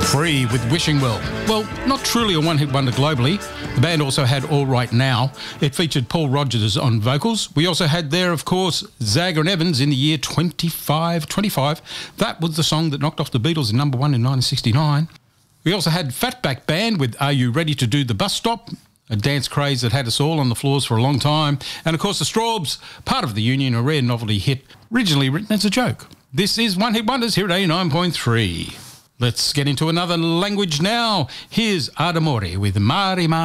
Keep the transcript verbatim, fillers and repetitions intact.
Free with Wishing Well. Well, not truly a one-hit wonder globally. The band also had All Right Now. It featured Paul Rodgers on vocals. We also had there, of course, Zager and Evans in the year twenty-five twenty-five. That was the song that knocked off the Beatles in number one in nineteen sixty-nine. We also had Fatback Band with Are You Ready to Do the Bus Stop? A dance craze that had us all on the floors for a long time. And of course the Strawbs, part of the Union, a rare novelty hit, originally written as a joke. This is One Hit Wonders here at eighty-nine point three. Let's get into another language now. Here's Adamore with Mari Mari.